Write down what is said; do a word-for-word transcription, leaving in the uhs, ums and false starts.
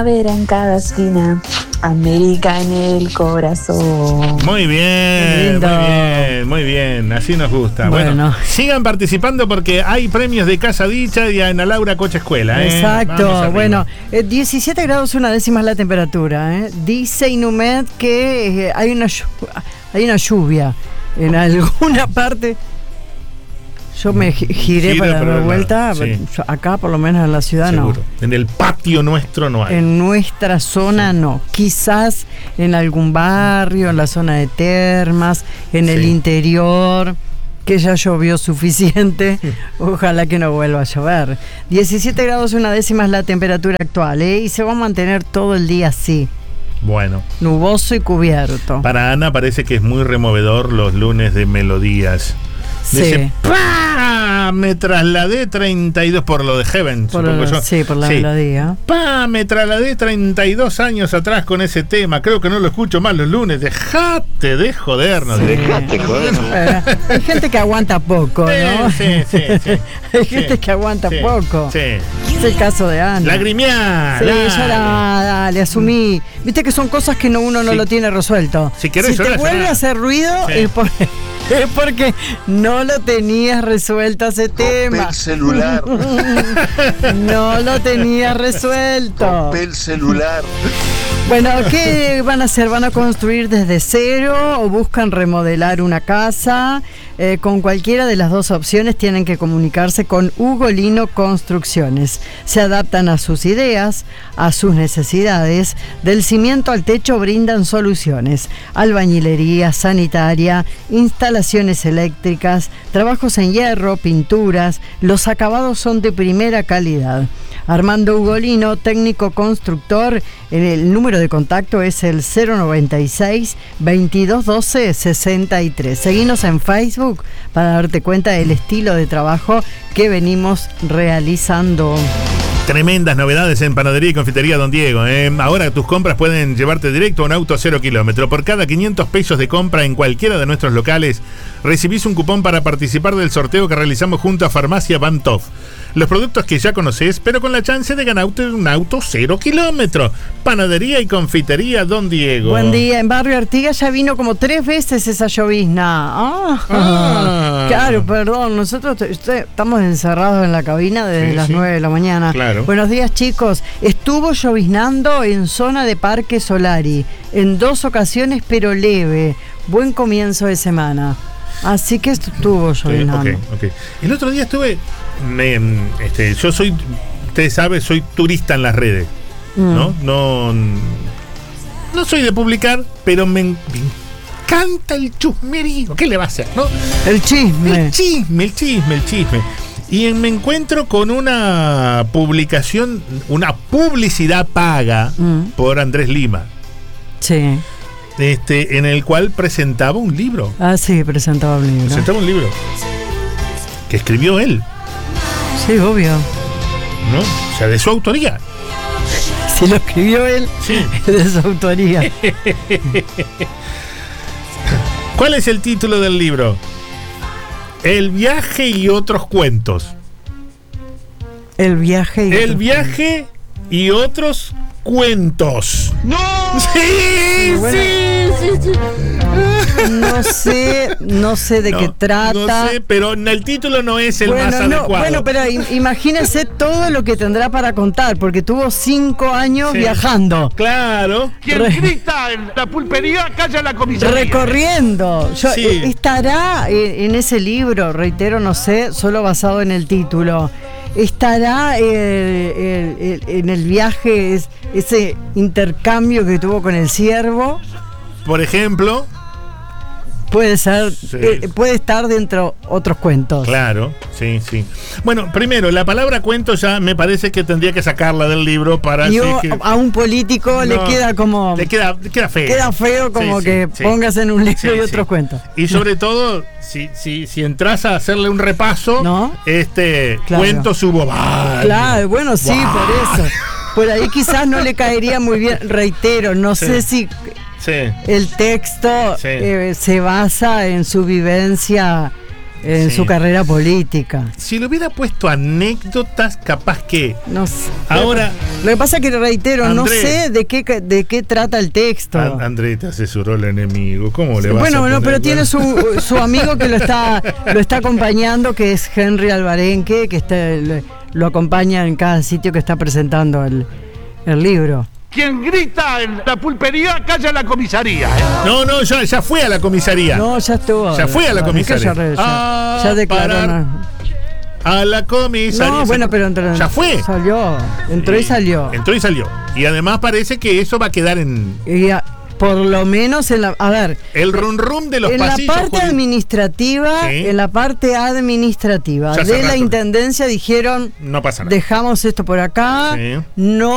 Vera en cada esquina, América en el corazón. Muy bien, muy bien, muy bien, así nos gusta. Bueno, bueno, sigan participando porque hay premios de Casa Dicha y Ana Laura Coche Escuela. ¿eh? Exacto, bueno, eh, diecisiete grados una décima es la temperatura. ¿eh? Dice Inumet que eh, hay, una hay una lluvia en alguna parte. Yo me giré Gira, para dar vuelta, sí. Acá por lo menos en la ciudad Seguro. no. En el patio nuestro no hay. En nuestra zona sí. no. Quizás en algún barrio, en la zona de Termas, en sí. el interior, que ya llovió suficiente. Ojalá que no vuelva a llover. diecisiete grados una décima es la temperatura actual, ¿eh? Y se va a mantener todo el día así. Bueno. Nuboso y cubierto. Para Ana parece que es muy removedor los lunes de melodías. Sí. Dice, ¡pah! Me trasladé treinta y dos por lo de Heaven, por supongo lo, yo. Sí, por la sí. melodía. ¡Pah! Me trasladé treinta y dos años atrás con ese tema. Creo que no lo escucho más los lunes. Dejate de jodernos. Sí. Dejate de jodernos. Eh, hay gente que aguanta poco, ¿no? Sí, sí, sí. sí. Hay gente sí. que aguanta sí. poco. Sí. Es el caso de Ana. Lagrimiar. Sí, llorá, dale, asumí. Viste que son cosas que no, uno no sí. lo tiene resuelto. Si, querés si llorar, te vuelve llorar. a hacer ruido, sí. es, por, es porque no lo tenías resuelto ese tema. El celular. No lo tenías resuelto. El celular. Bueno, ¿qué van a hacer? ¿Van a construir desde cero o buscan remodelar una casa? Eh, con cualquiera de las dos opciones tienen que comunicarse con Ugolino Construcciones. Se adaptan a sus ideas, a sus necesidades. Del cimiento al techo brindan soluciones. Albañilería, sanitaria, instalaciones eléctricas, trabajos en hierro, pinturas. Los acabados son de primera calidad. Armando Ugolino, técnico constructor, el número de contacto es el cero noventa y seis, veintidós doce, sesenta y tres. Seguinos en Facebook para darte cuenta del estilo de trabajo que venimos realizando. Tremendas novedades en Panadería y Confitería Don Diego. ¿eh? Ahora tus compras pueden llevarte directo a un auto cero kilómetro. Por cada quinientos pesos de compra en cualquiera de nuestros locales, recibís un cupón para participar del sorteo que realizamos junto a Farmacia Bantov. Los productos que ya conocés, pero con la chance de ganarte un auto cero kilómetro. Panadería y Confitería Don Diego. Buen día. En Barrio Artigas ya vino como tres veces esa llovizna. Ah, ah. Claro, perdón. Nosotros estamos encerrados en la cabina desde sí, las sí. nueve de la mañana. Claro. Buenos días, chicos. Estuvo lloviznando en zona de Parque Solari en dos ocasiones, pero leve. Buen comienzo de semana. Así que estuvo lloviznando. Okay, okay. El otro día estuve... Me, este, yo soy, ustedes saben, soy turista en las redes, mm. ¿no? No no soy de publicar, pero me, me encanta el chusmerío. ¿Qué le va a hacer, no? El chisme. El chisme, el chisme, el chisme. Y me encuentro con una publicación, una publicidad paga mm. por Andrés Lima. Sí. Este, en el cual presentaba un libro. Ah, sí, presentaba un libro. Presentaba un libro que escribió él. Sí, obvio. ¿No? O sea, de su autoría. Si lo escribió él, sí. Es de su autoría. ¿Cuál es el título del libro? El viaje y otros cuentos. El viaje y El otros viaje y otros cuentos. ¡No! Sí, bueno, sí, sí, sí. No sé, no sé de no, qué trata. No sé, pero el título no es el bueno, más no, adecuado. Bueno, pero imagínense todo lo que tendrá para contar, porque tuvo cinco años sí. viajando. Claro. Quien Re- grita en la pulpería, calla la comisaría. Recorriendo. Yo, sí. eh, estará eh, en ese libro, reitero, no sé, solo basado en el título. Estará eh, el, el, en el viaje es, ese intercambio que tuvo con el ciervo. Por ejemplo. Puede ser, sí. eh, puede estar dentro otros cuentos. Claro, sí, sí. Bueno, primero, la palabra cuento ya me parece que tendría que sacarla del libro para y así que... a un político no, le queda como... Le queda, queda feo. Queda feo como sí, que sí, pongas en un libro sí, y otros sí. cuentos. Y sobre todo, si, si, si entras a hacerle un repaso, ¿no? este claro. cuento subo. ¡Bah! Claro, bueno, sí, ¡bah! por eso. Por ahí quizás no le caería muy bien. Reitero, no sí. sé si... Sí. El texto sí. eh, se basa en su vivencia en Sí. su carrera política. Si le hubiera puesto anécdotas, capaz que. No sé. Ahora. Lo que pasa es que, reitero, no Andrés. sé de qué, de qué trata el texto. An- Andrés te asesoró el enemigo. ¿Cómo le vas Bueno, a bueno, poner? pero tiene su, su amigo que lo está, lo está acompañando, que es Henry Alvarenque, que está, lo, lo acompaña en cada sitio que está presentando el, el libro. Quien grita en la pulpería, calla la comisaría. ¿eh? No, no, ya, ya fue a la comisaría. No, ya estuvo. Ya fue a la Alvarenque comisaría. Ya, ya, Ah, ya declaró. parar. No, A la comisaría. No, bueno, pero entró, Ya fue. Salió. Entró y Sí, salió. Entró y salió. Y además parece que eso va a quedar en Y a- por lo menos en la. A ver. el rum rum de los En la pasillos. parte Juli. administrativa, Sí. en la parte administrativa Ya hace de la rato. intendencia dijeron, No pasa nada. dejamos esto por acá, Sí. no